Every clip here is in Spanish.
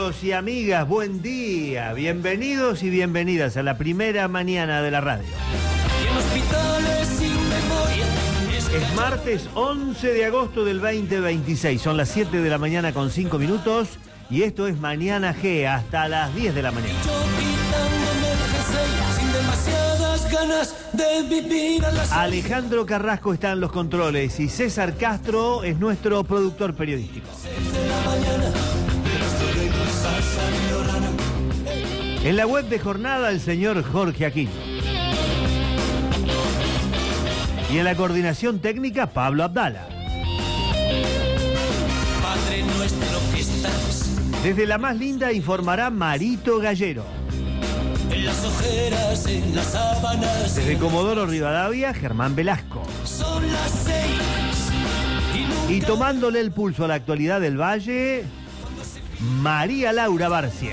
Amigos y amigas, buen día. Bienvenidos y bienvenidas a la primera mañana de la radio. Es martes 11 de agosto del 2026. Son las 7 de la mañana con 5 minutos. Y esto es Mañana G hasta las 10 de la mañana. Alejandro Carrasco está en los controles y César Castro es nuestro productor periodístico. En la web de Jornada, el señor Jorge Aquino. Y en la coordinación técnica, Pablo Abdala. Padre nuestro que estás. Desde la más linda informará Marito Gallero. En las ojeras, en las sábanas. Desde Comodoro Rivadavia, Germán Velasco. Son las 6. Y tomándole el pulso a la actualidad del Valle, María Laura Barcia.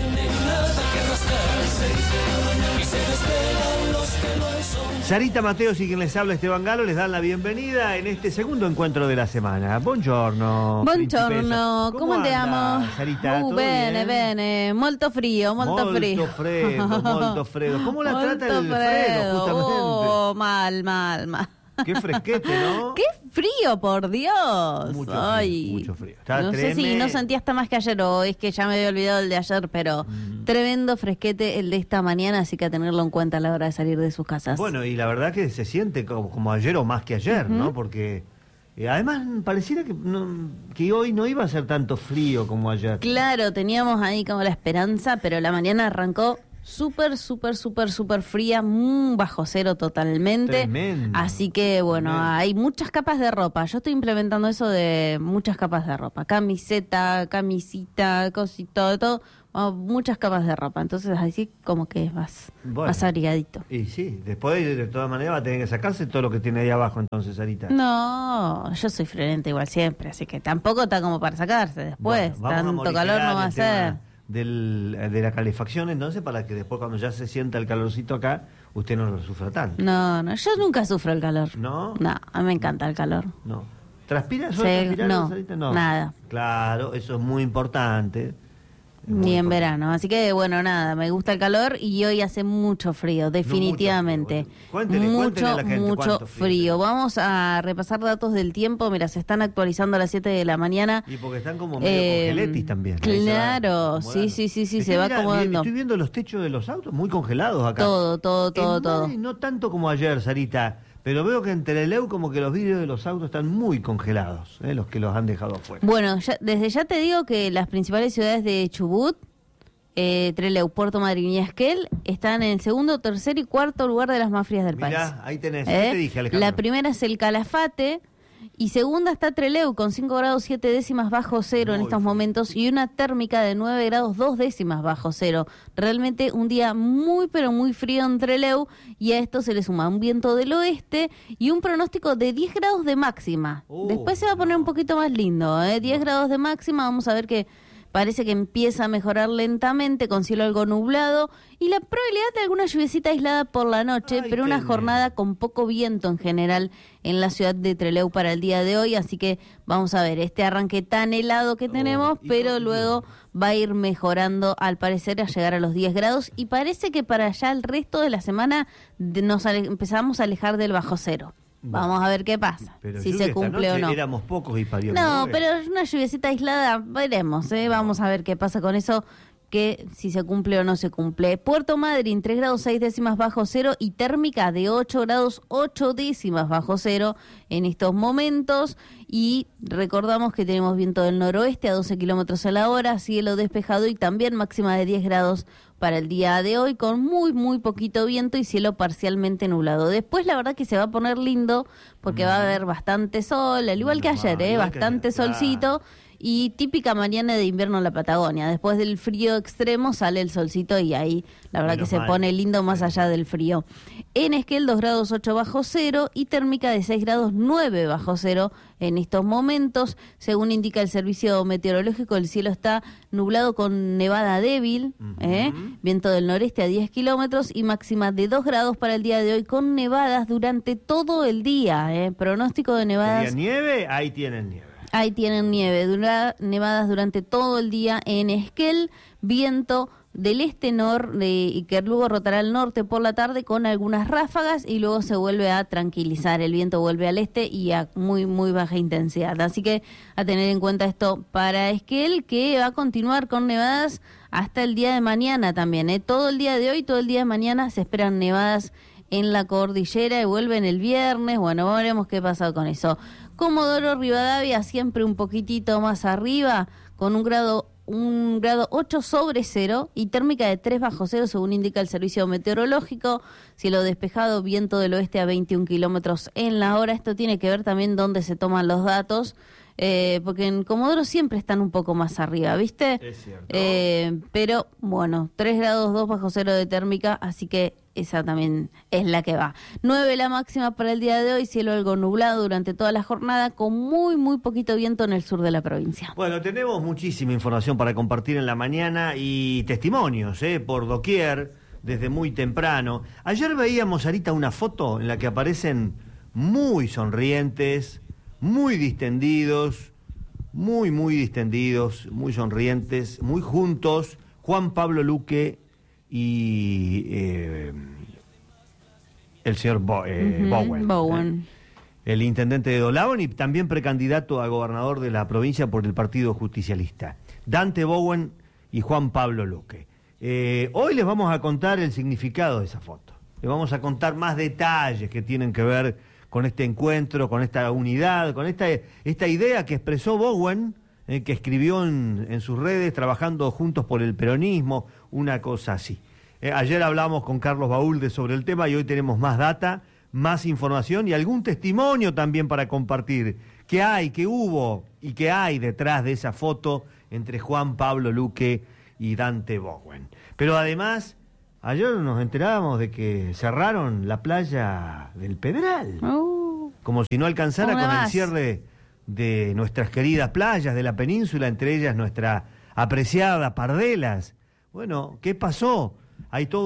Sarita Mateos y quien les habla, Esteban Galo, les dan la bienvenida en este segundo encuentro de la semana. Buongiorno. Buongiorno, come andiamo? Sarita, ¿todo bene, bien? bene, molto frío. Molto freddo. ¿Cómo la trata el Fredo, justamente? Oh, mal. Qué fresquete, ¿no? ¡Qué frío, por Dios! Mucho frío. No sé si no sentí hasta más que ayer o es que ya me había olvidado el de ayer, pero tremendo fresquete el de esta mañana, así que a tenerlo en cuenta a la hora de salir de sus casas. Bueno, y la verdad que se siente como ayer o más que ayer, ¿no? Porque además pareciera que hoy no iba a ser tanto frío como ayer. Claro, teníamos ahí como la esperanza, pero la mañana arrancó súper fría, bajo cero totalmente. Tremendo. Así que bueno, hay muchas capas de ropa. Yo estoy implementando eso de muchas capas de ropa. Camiseta, camisita, cosito, de todo. Muchas capas de ropa. Entonces así como que vas abrigadito. Y sí, después de todas maneras va a tener que sacarse todo lo que tiene ahí abajo entonces, Sarita. No, yo soy friolenta igual siempre, así que tampoco está como para sacarse después. Bueno, tanto calor no va a ser. De la calefacción, entonces, para que después cuando ya se sienta el calorcito acá, usted no lo sufra tanto. No, yo nunca sufro el calor. ¿No? No, a mí me encanta el calor. No. ¿Transpira? No, nada. Claro, eso es muy importante. Ni en verano, así que bueno, nada, me gusta el calor y hoy hace mucho frío, definitivamente. Cuéntele a la gente mucho frío. Vamos a repasar datos del tiempo, mira, se están actualizando a las 7 de la mañana. Y porque están como medio congeletis también. Claro, sí, se va acomodando. Estoy viendo los techos de los autos muy congelados acá. Todo. No tanto como ayer, Sarita, pero veo que en Trelew como que los vidrios de los autos están muy congelados, los que los han dejado afuera. Bueno, desde ya te digo que las principales ciudades de Chubut, Trelew, Puerto Madryn y Esquel están en el segundo, tercer y cuarto lugar de las más frías del país. Mirá, ahí tenés, ¿qué te dije, Alejandro? La primera es el Calafate y segunda está Trelew con 5 grados 7 décimas bajo cero en estos momentos y una térmica de 9 grados 2 décimas bajo cero. Realmente un día muy pero muy frío en Trelew y a esto se le suma un viento del oeste y un pronóstico de 10 grados de máxima. Después se va a poner un poquito más lindo, 10 grados de máxima, vamos a ver que parece que empieza a mejorar lentamente con cielo algo nublado y la probabilidad de alguna lluviecita aislada por la noche, pero una jornada con poco viento en general en la ciudad de Trelew para el día de hoy, así que vamos a ver este arranque tan helado que tenemos, pero luego va a ir mejorando al parecer a llegar a los 10 grados y parece que para allá el resto de la semana nos empezamos a alejar del bajo cero. Vamos a ver qué pasa, si se cumple o no. Éramos pocos y parió. No, pero es una lluviecita aislada, veremos, vamos a ver qué pasa con eso, que si se cumple o no se cumple. Puerto Madryn, 3 grados 6 décimas bajo cero y térmica de 8 grados 8 décimas bajo cero en estos momentos. Y recordamos que tenemos viento del noroeste a 12 kilómetros a la hora, cielo despejado y también máxima de 10 grados para el día de hoy, con muy poquito viento y cielo parcialmente nublado. Después la verdad que se va a poner lindo porque va a haber bastante sol, al igual que ayer, bastante solcito. Y típica mañana de invierno en la Patagonia. Después del frío extremo sale el solcito y ahí la verdad que se pone lindo más allá del frío. En Esquel 2 grados 8 bajo cero y térmica de 6 grados 9 bajo cero en estos momentos. Según indica el servicio meteorológico, el cielo está nublado con nevada débil, viento del noreste a 10 kilómetros y máxima de 2 grados para el día de hoy con nevadas durante todo el día. Pronóstico de nevadas. ¿Quería nieve? Ahí tienen nieve. Ahí tienen nieve, nevadas durante todo el día en Esquel, viento del este-norte y que luego rotará al norte por la tarde con algunas ráfagas y luego se vuelve a tranquilizar, el viento vuelve al este y a muy muy baja intensidad, así que a tener en cuenta esto para Esquel, que va a continuar con nevadas hasta el día de mañana también, todo el día de hoy, todo el día de mañana se esperan nevadas en la cordillera y vuelven el viernes, bueno, veremos qué pasa con eso. Comodoro Rivadavia siempre un poquitito más arriba, con un grado 8 sobre 0 y térmica de 3 bajo 0 según indica el servicio meteorológico, cielo despejado, viento del oeste a 21 kilómetros en la hora. Esto tiene que ver también dónde se toman los datos, porque en Comodoro siempre están un poco más arriba, ¿viste? Es cierto. Pero bueno, 3 grados 2 bajo 0 de térmica, así que esa también es la que va. 9 la máxima para el día de hoy, cielo algo nublado durante toda la jornada, con muy, muy poquito viento en el sur de la provincia. Bueno, tenemos muchísima información para compartir en la mañana y testimonios, por doquier, desde muy temprano. Ayer veíamos, Sarita, una foto en la que aparecen muy sonrientes, muy distendidos, muy distendidos, muy sonrientes, muy juntos, Juan Pablo Luque y el señor Bowen, el intendente de Dolabón y también precandidato a gobernador de la provincia por el Partido Justicialista, Dante Bowen y Juan Pablo Luque. Hoy les vamos a contar el significado de esa foto, les vamos a contar más detalles que tienen que ver con este encuentro, con esta unidad, con esta idea que expresó Bowen, que escribió en sus redes, trabajando juntos por el peronismo, una cosa así. Ayer hablamos con Carlos Baúlde sobre el tema y hoy tenemos más data, más información y algún testimonio también para compartir. ¿Qué hubo y qué hay detrás de esa foto entre Juan Pablo Luque y Dante Bowen? Pero además, ayer nos enterábamos de que cerraron la playa del Pedral, como si no alcanzara con el cierre de nuestras queridas playas de la península, entre ellas nuestra apreciada Pardelas. Bueno, ¿qué pasó? Hay todo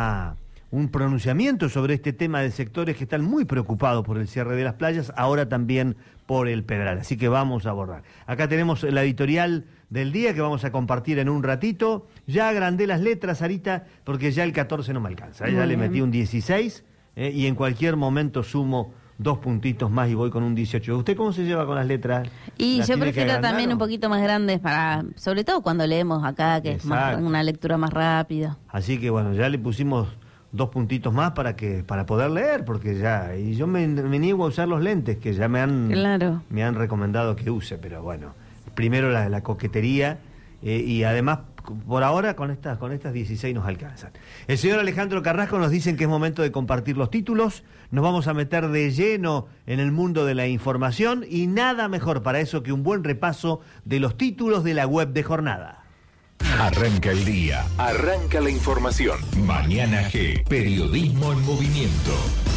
un pronunciamiento sobre este tema de sectores que están muy preocupados por el cierre de las playas, ahora también por el Pedral, así que vamos a abordar. Acá tenemos la editorial del día que vamos a compartir en un ratito. Ya agrandé las letras, Sarita, porque ya el 14 no me alcanza, ya le metí un 16 y en cualquier momento sumo 2 puntitos más y voy con un 18. ¿Usted cómo se lleva con las letras? Y yo prefiero también un poquito más grandes, sobre todo cuando leemos acá, que es una lectura más rápida. Así que bueno, ya le pusimos 2 puntitos más para poder leer, porque ya, y yo me niego a usar los lentes que ya me han recomendado que use, pero bueno, primero la coquetería y además por ahora con estas 16 nos alcanzan. El señor Alejandro Carrasco nos dice que es momento de compartir los títulos. Nos vamos a meter de lleno en el mundo de la información y nada mejor para eso que un buen repaso de los títulos de la web de Jornada. Arranca el día, arranca la información. Mañana G, periodismo en movimiento.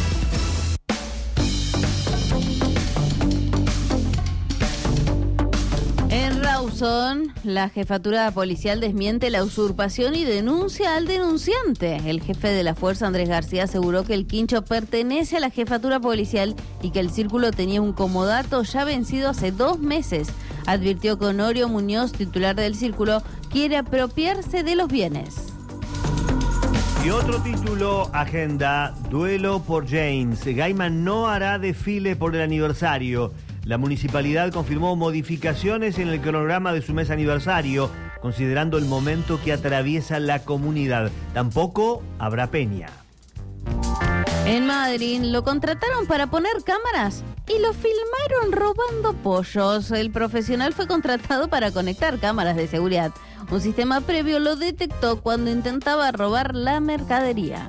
En Rawson, la jefatura policial desmiente la usurpación y denuncia al denunciante. El jefe de la fuerza, Andrés García, aseguró que el quincho pertenece a la jefatura policial y que el círculo tenía un comodato ya vencido hace 2 meses. Advirtió que Honorio Muñoz, titular del círculo, quiere apropiarse de los bienes. Y otro título, agenda, duelo por James. Gaiman no hará desfile por el aniversario. La municipalidad confirmó modificaciones en el cronograma de su mes aniversario, considerando el momento que atraviesa la comunidad. Tampoco habrá peña. En Madrid lo contrataron para poner cámaras y lo filmaron robando pollos. El profesional fue contratado para conectar cámaras de seguridad. Un sistema previo lo detectó cuando intentaba robar la mercadería.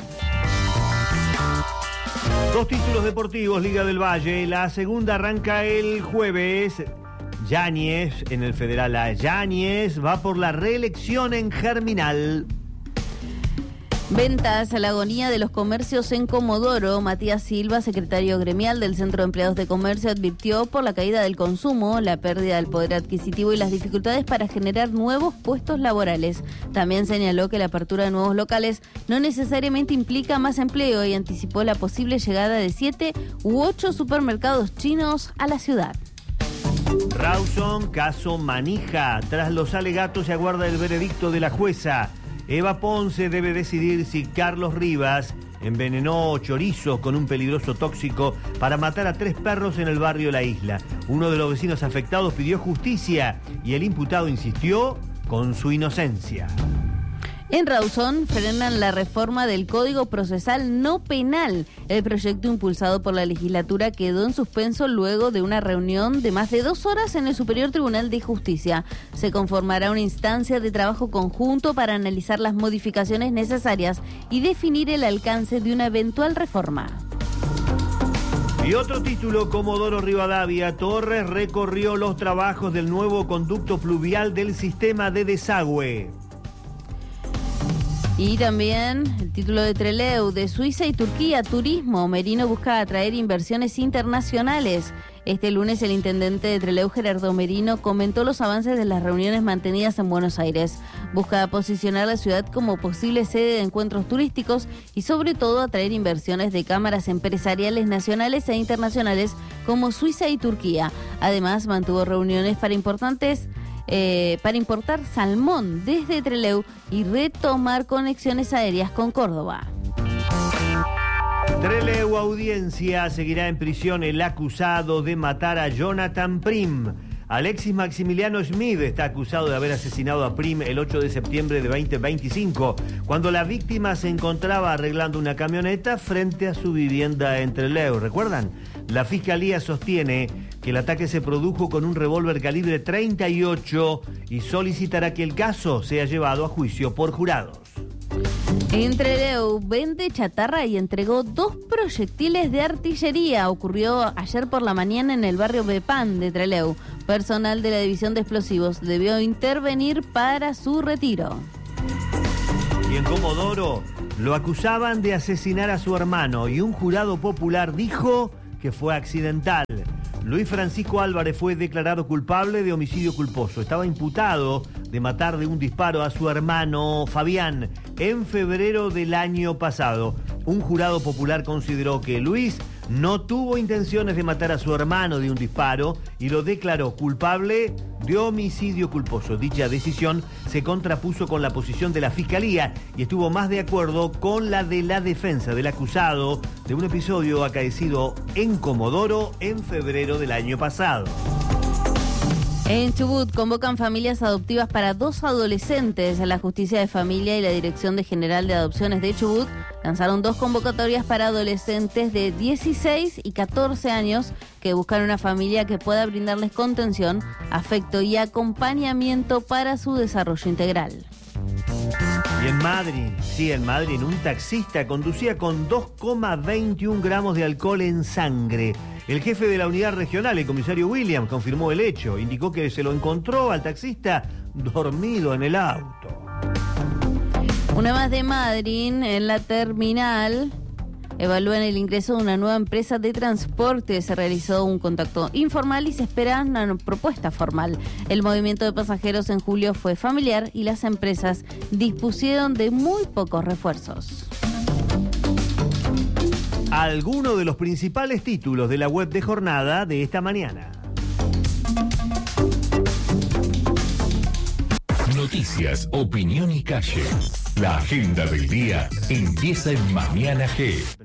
2 títulos deportivos, Liga del Valle. La segunda arranca el jueves. Yáñez, en el Federal A. Yáñez va por la reelección en Germinal. Ventas a la agonía de los comercios en Comodoro. Matías Silva, secretario gremial del Centro de Empleados de Comercio, advirtió por la caída del consumo, la pérdida del poder adquisitivo y las dificultades para generar nuevos puestos laborales. También señaló que la apertura de nuevos locales no necesariamente implica más empleo y anticipó la posible llegada de 7 u 8 supermercados chinos a la ciudad. Rawson, caso Manija. Tras los alegatos se aguarda el veredicto de la jueza. Eva Ponce debe decidir si Carlos Rivas envenenó chorizos con un peligroso tóxico para matar a 3 perros en el barrio La Isla. Uno de los vecinos afectados pidió justicia y el imputado insistió con su inocencia. En Rawson frenan la reforma del Código Procesal No Penal. El proyecto impulsado por la legislatura quedó en suspenso luego de una reunión de más de 2 horas en el Superior Tribunal de Justicia. Se conformará una instancia de trabajo conjunto para analizar las modificaciones necesarias y definir el alcance de una eventual reforma. Y otro título, Comodoro Rivadavia. Torres recorrió los trabajos del nuevo conducto pluvial del sistema de desagüe. Y también el título de Trelew, de Suiza y Turquía, turismo. Merino busca atraer inversiones internacionales. Este lunes el intendente de Trelew, Gerardo Merino, comentó los avances de las reuniones mantenidas en Buenos Aires. Busca posicionar la ciudad como posible sede de encuentros turísticos y sobre todo atraer inversiones de cámaras empresariales nacionales e internacionales como Suiza y Turquía. Además mantuvo reuniones para importar salmón desde Trelew y retomar conexiones aéreas con Córdoba. Trelew audiencia. Seguirá en prisión el acusado de matar a Jonathan Prim. Alexis Maximiliano Smith está acusado de haber asesinado a Prim el 8 de septiembre de 2025, cuando la víctima se encontraba arreglando una camioneta frente a su vivienda en Trelew. ¿Recuerdan? La fiscalía sostiene que el ataque se produjo con un revólver calibre 38 y solicitará que el caso sea llevado a juicio por jurados. En Trelew vende chatarra y entregó 2 proyectiles de artillería. Ocurrió ayer por la mañana en el barrio Bepán de Trelew. Personal de la División de Explosivos debió intervenir para su retiro. Y en Comodoro lo acusaban de asesinar a su hermano y un jurado popular dijo que fue accidental. Luis Francisco Álvarez fue declarado culpable de homicidio culposo. Estaba imputado de matar de un disparo a su hermano Fabián en febrero del año pasado. Un jurado popular consideró que Luis no tuvo intenciones de matar a su hermano de un disparo y lo declaró culpable de homicidio culposo. Dicha decisión se contrapuso con la posición de la Fiscalía y estuvo más de acuerdo con la de la defensa del acusado de un episodio acaecido en Comodoro en febrero del año pasado. En Chubut convocan familias adoptivas para 2 adolescentes. La Justicia de Familia y la Dirección General de Adopciones de Chubut lanzaron 2 convocatorias para adolescentes de 16 y 14 años que buscan una familia que pueda brindarles contención, afecto y acompañamiento para su desarrollo integral. Y en Madrid, un taxista conducía con 2,21 gramos de alcohol en sangre. El jefe de la unidad regional, el comisario Williams, confirmó el hecho. Indicó que se lo encontró al taxista dormido en el auto. Una más de Madrid, en la terminal, evalúan el ingreso de una nueva empresa de transporte. Se realizó un contacto informal y se espera una propuesta formal. El movimiento de pasajeros en julio fue familiar y las empresas dispusieron de muy pocos refuerzos. Algunos de los principales títulos de la web de Jornada de esta mañana. Noticias, opinión y calle. La agenda del día empieza en Mañana G.